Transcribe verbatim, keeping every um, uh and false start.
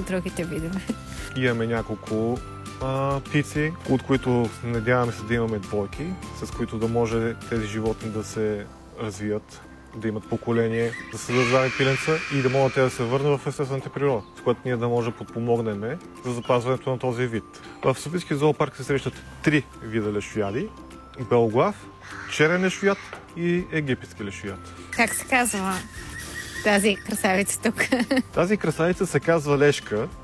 другите видове. Имаме няколко а, птици, от които надяваме се да имаме двойки, с които да може тези животни да се развият, да имат поколение, да се създават пиленца и да могат те да се върнат в естествената природа, с което ние да може да подпомогнем за запазването на този вид. В Софийския зоопарк се срещат три вида лешояди: белоглав, черен лешояд и египетски лешояд. Как се казва тази красавица тук? Тази красавица се казва Лешка